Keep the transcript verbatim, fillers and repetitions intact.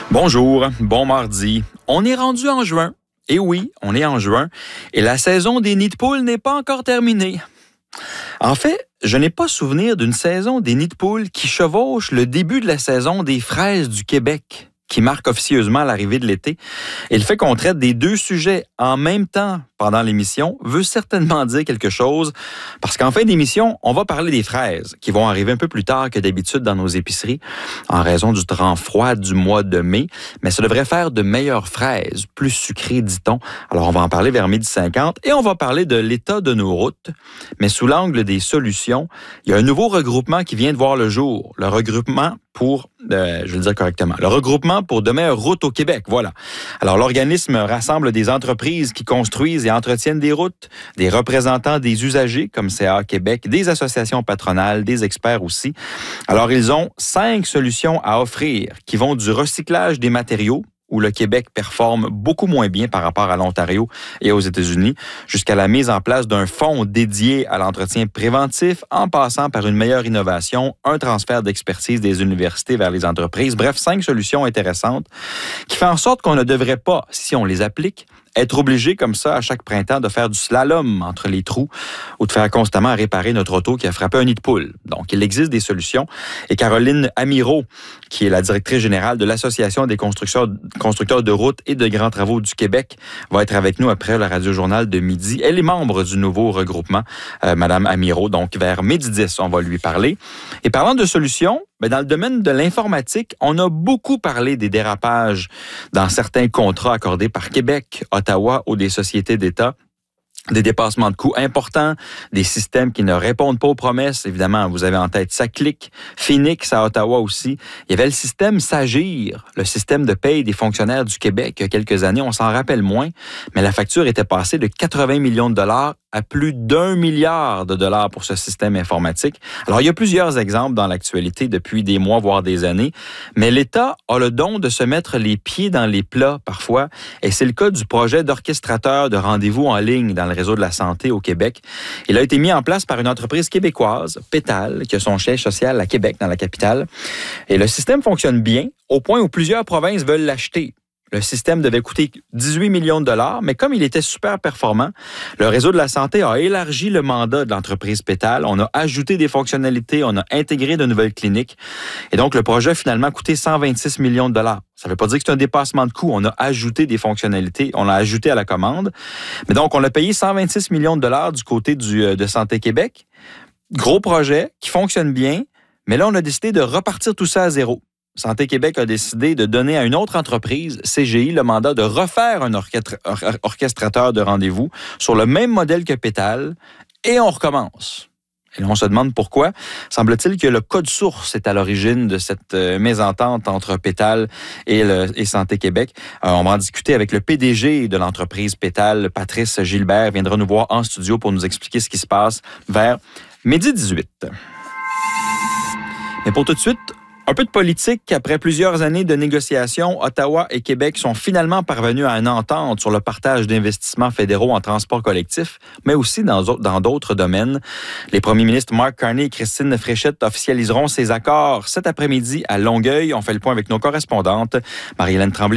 Bonjour, bon mardi. On est rendu en juin. Et oui, on est en juin. Et la saison des nids de poules n'est pas encore terminée. En fait, je n'ai pas souvenir d'une saison des nids de poules qui chevauche le début de la saison des fraises du Québec, qui marque officieusement l'arrivée de l'été. Et le fait qu'on traite des deux sujets en même temps pendant l'émission veut certainement dire quelque chose, parce qu'en fin d'émission, on va parler des fraises, qui vont arriver un peu plus tard que d'habitude dans nos épiceries, en raison du temps froid du mois de mai, mais ça devrait faire de meilleures fraises, plus sucrées, dit-on. Alors, on va en parler vers midi cinquante, et on va parler de l'état de nos routes, mais sous l'angle des solutions. Il y a un nouveau regroupement qui vient de voir le jour, le regroupement pour, euh, je vais le dire correctement, le regroupement pour de meilleures routes au Québec, voilà. Alors, l'organisme rassemble des entreprises qui construisent et entretiennent des routes, des représentants des usagers, comme C A Québec, des associations patronales, des experts aussi. Alors, ils ont cinq solutions à offrir qui vont du recyclage des matériaux, où le Québec performe beaucoup moins bien par rapport à l'Ontario et aux États-Unis, jusqu'à la mise en place d'un fonds dédié à l'entretien préventif, en passant par une meilleure innovation, un transfert d'expertise des universités vers les entreprises. Bref, cinq solutions intéressantes qui font en sorte qu'on ne devrait pas, si on les applique, être obligé comme ça à chaque printemps de faire du slalom entre les trous ou de faire constamment réparer notre auto qui a frappé un nid de poule. Donc, il existe des solutions. Et Caroline Amirault, qui est la directrice générale de l'Association des constructeurs, constructeurs de routes et de grands travaux du Québec, va être avec nous après le Radio-Journal de midi. Elle est membre du nouveau regroupement, euh, Madame Amirault. Donc, vers midi dix, on va lui parler. Et parlant de solutions, mais dans le domaine de l'informatique, on a beaucoup parlé des dérapages dans certains contrats accordés par Québec, Ottawa ou des sociétés d'État. Des dépassements de coûts importants, des systèmes qui ne répondent pas aux promesses. Évidemment, vous avez en tête SACLIC, Phoenix à Ottawa aussi. Il y avait le système SAGIR, le système de paye des fonctionnaires du Québec. Il y a quelques années, on s'en rappelle moins, mais la facture était passée de quatre-vingts millions de dollars à plus d'un milliard de dollars pour ce système informatique. Alors, il y a plusieurs exemples dans l'actualité depuis des mois, voire des années, mais l'État a le don de se mettre les pieds dans les plats parfois, et c'est le cas du projet d'orchestrateur de rendez-vous en ligne dans le réseau de la santé au Québec. Il a été mis en place par une entreprise québécoise, Pétal, qui a son siège social à Québec, dans la capitale. Et le système fonctionne bien, au point où plusieurs provinces veulent l'acheter. Le système devait coûter dix-huit millions de dollars, mais comme il était super performant, le réseau de la santé a élargi le mandat de l'entreprise Pétal. On a ajouté des fonctionnalités, on a intégré de nouvelles cliniques. Et donc, le projet a finalement coûté cent vingt-six millions de dollars. Ça ne veut pas dire que c'est un dépassement de coût. On a ajouté des fonctionnalités, on l'a ajouté à la commande. Mais donc, on a payé cent vingt-six millions de dollars du côté du, de Santé Québec. Gros projet qui fonctionne bien, mais là, on a décidé de repartir tout ça à zéro. Santé Québec a décidé de donner à une autre entreprise, C G I, le mandat de refaire un orchestra- or- orchestrateur de rendez-vous sur le même modèle que Pétal, et on recommence. Et là, on se demande pourquoi. Semble-t-il que le code source est à l'origine de cette euh, mésentente entre Pétal et, le, et Santé Québec. Euh, on va en discuter avec le P D G de l'entreprise Pétal, Patrice Gilbert, viendra nous voir en studio pour nous expliquer ce qui se passe vers midi dix-huit. Mais pour tout de suite, un peu de politique. Après plusieurs années de négociations, Ottawa et Québec sont finalement parvenus à une entente sur le partage d'investissements fédéraux en transport collectif, mais aussi dans, dans d'autres domaines. Les premiers ministres Mark Carney et Christine Fréchette officialiseront ces accords cet après-midi à Longueuil. On fait le point avec nos correspondantes. Marie-Hélène Tremblay